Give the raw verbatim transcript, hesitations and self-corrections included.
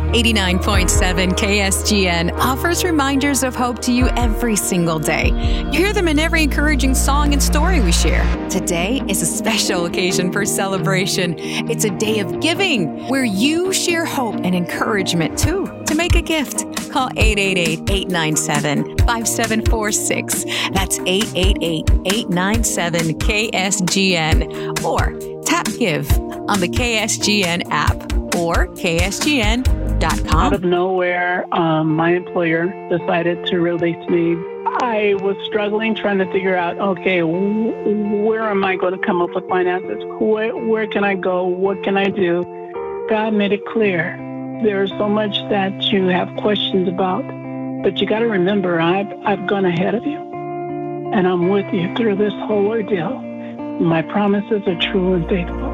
eighty-nine point seven K S G N offers reminders of hope to you every single day. You hear them in every encouraging song and story we share. Today is a special occasion for celebration. It's a day of giving where you share hope and encouragement too. To make a gift, call eight eight eight, eight nine seven, five seven four six. That's eight eight eight, eight nine seven, K S G N or tap give on the K S G N app or K S G N dot com. Out of nowhere, um, my employer decided to release me. I was struggling trying to figure out, okay, w- where am I going to come up with finances? Where, where can I go? What can I do? God made it clear. There's so much that you have questions about, but you got to remember, I've, I've gone ahead of you, and I'm with you through this whole ordeal. My promises are true and faithful.